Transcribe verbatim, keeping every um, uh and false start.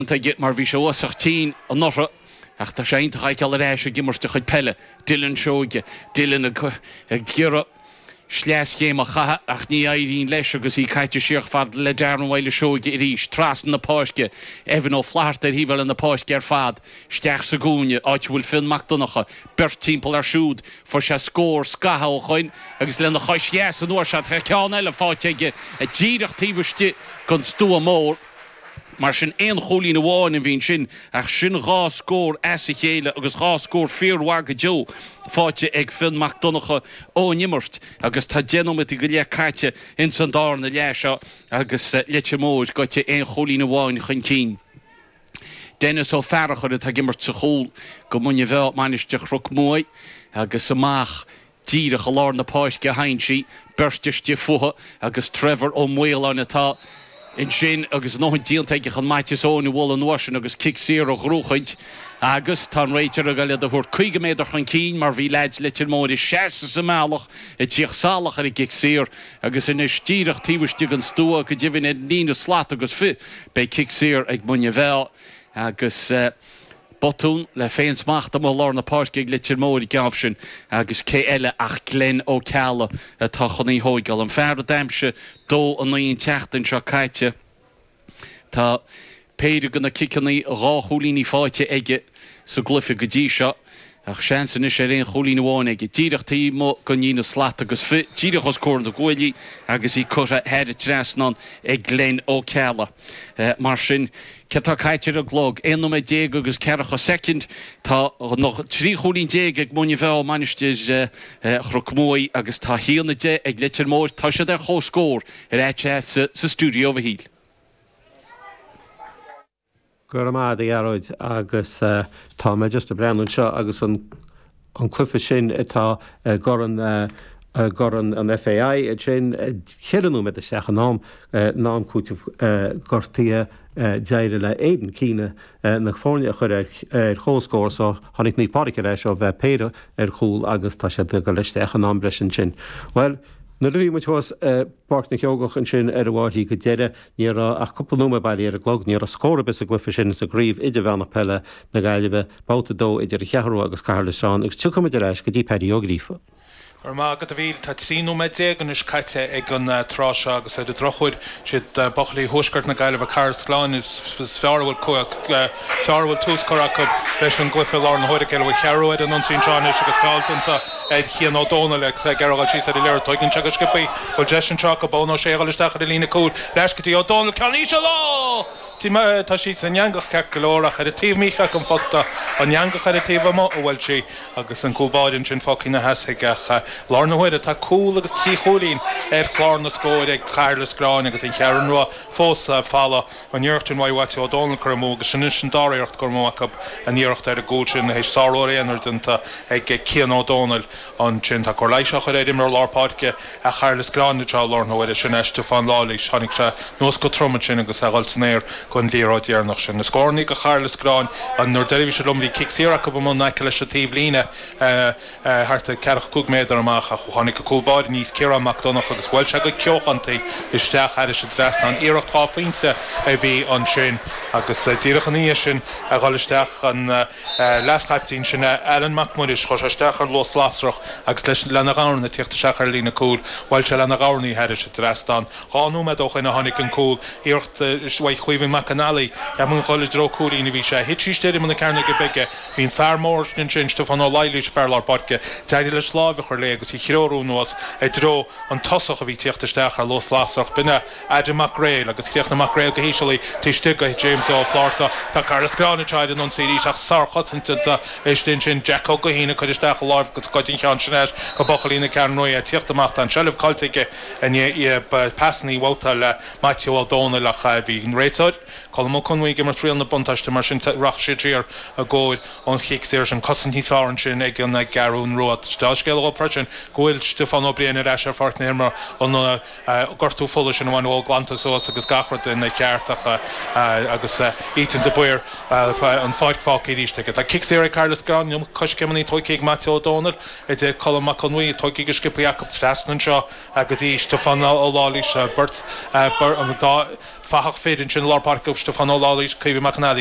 Get mar bhí seo sachtín an nóra ach tá sé intacha ceall éis a gimmarte chuid pelle Dylan seoige Dylan ag ggéire sleas céim a chatha ach ní éiríonn leis agus í caiite siach fad le dearan bhile seoige i rís tras na páisce Evan ó flaart ar híbhil na páisce ar fad steach sa gúne áit bhfuil Finn McDonagh bert timppel ar siúd for se scór scatha ó chuin agus le na choisías an uair se the ceann eile fáteige a ddíireach tíbhaiste gon stú mór mar sin éon cholín amháin in bhín sin ach sin rá scór as a chéile agus rá scór fíorhhar go deo fáte ag Finn McDonagh ó nimmert agus tá dénomid i go le caite in san dar na leise agus lete móid goite éon cholín amháin chun cín. Dennis ó ferachar a gimmert sa chól go munne bheith manisteach ruc mói agus amach díirech a lár na páisce haintí bersteiste futha agus Trevor ó Mhuil an atá in sin agus nóhain díontaige an maitis ón i bhil an nuasin agus kick sír ó grúchaint agus tá réitir a gaile a thuair chuige méidir chun cín mar bhí leid litir mód is seasa sa mealach i tíoch salach ar i kick sír agus in is tíireach tíbhaiste an stúa go dtíhann é lína slat agus fi bei kick sír ag munne bheith agus botún le féinsmacht am lár na páisce litir mód i gabh sin agus cé eile ach Glenn ó Cealla atá chunaí hóigáil an fear a daimse dó an naon teachtain seo caite tá péidir gona cicannaí rá cholíní fáite aige sa glufa go dtí seo ach seansan is sé réon cholín amháin aige díireach tí mo go nína slat agus fi díireach os cór na ghuailí agus í cura head trasnan ag Glenn ó Cealla mar sin Cetá caiitear a glog, éon mé déag agus cearach a second, tá noch trí cholín déag ag munne bheith manisteis chrucmói agus tá híanna dé ag litir mór tá sé ar chó scór ar éite sa stúdio a híl. Gur amad a dhearóid agus tá mé just a breann seo agus an clufa sin tá goran goran an F A I sin cheanú me a seach an nám nám cúte gortaí deire le éan cíine nach fórne chur ar chóscóir so tháinig ní párice leis ó bheith péire ar chúl agus tá sé go leisteach an nám breis an sin. Well, na luí mu tuas park na cheogach an sin ar bhhairtí go deire ní ach cupúma bailí ar a glog ní a scóra bis a glufa sin sa gríomh idir bhena pelle na gaiileh báta dó idir chearú agus Carla Seán agus tucha idir leis go dtí peirí ó grífa. Ar má go a bhíl tá tríú me dégan is caite ag an trás agus a drochuid siad bochlaí thuisgart na gaiileh Carl Sláin is fearhfuil fearhfuil tús choracha leis an glufa lá na hóide ceile chearúid an antín Johnnis agus fáiltanta ag chian ó dóna le geargáil tí sa leir toiginn teag scipaí bhil deis an teach a bóna séáil isteach a lína cúd leis go tí ó dóna ceaní se lá! Tí tá sí san neangach ce golóach ar a tíomh mícha an fosta an neangach ar a tíomh má bhfuil si agus an cúbáidin sin fácí na heasaigeach lá na huide tá cúil agus trí cholín ar chlár na scóid ag Carla Sláin agus an chearan rua fós falla an dheirtain mhaidhhaite ó dóna chu mó agus sin sin dáireacht gur móach an dheircht ar a gúil sin hééis sáróir éonarnta ag cian ó dónal an sin tá chu leiseach ar éidir mar lápáice a Carla Sláin tá lá na huide sin eiste fan lálís tháinig se nós go tromad sin agus a gáiltanéir gon líráid dearnach sin. Na scóirní go Carla Sláin an nuair deirbh se lomlí kick síach go bh neice leis a tíomh líne harta ceach cúg méidir amach a chuánig go cúlbáid níos Ciara McDonagh agus bhfuil se go ceochantaí isteach ar is dreasta an iirecht táfainte a bhí an sin agus díireach an íos sin a gáilisteach an leaschaiptín sin Alan McMurris chu isteach ar los lásrach agus leis lena gáin na tíochtta seach ar lína cúl bhil se lena gáirnaí ar is dreasta gáú me dócha na hánig an cúl iirecht bhaid chuomh Canali a mun cholle dro cúlína bhí sé hittíiste man na cearna go beige hín fearmór den sinste fan á leilís fearlar barce deidir le sláve chuir le agus í chiróú nuas é dro an tosach a bhí tíochttasteach ar los lásach binne Adam McRae agus chéochna McRae go híisií tíiste go James ó Florida tá Carla Sláin teid an síí ach sar chosanta éis den sin Jack go hína chuisteach láh go gotin chean sinnéis go bochalína cean nui a tíochtamach an sellh caltaige an passaní bhta le Matthew O'Donnell le cha bhí an réitoid Colm conmhaí mar tríal na buntaiste mar sin rach sé tíir a ggóid an chiic séir an cosintí sin ag an garún ruat stáiscéil óprasin ghfuil Stefan O'Brien ar eise fartnéir mar an gortú fola sin bhain ó glantasós agus gachrat in ceartach agus ítan de buir an fáid fáí ríiste. Tá kick séir Carla Sláin cos cemaní toicigh Matthew O'Donnell i d colm conmhaí toicigh go scipa Jacob Strasnan seo agus í Stefan O'Lálís burt fach féidir sin lápá gosta fan áláéis chuh macna